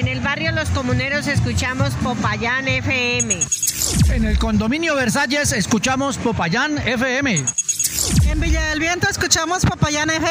En el barrio Los Comuneros escuchamos Popayán FM. En el condominio Versalles escuchamos Popayán FM. En Villa del Viento escuchamos Popayán FM.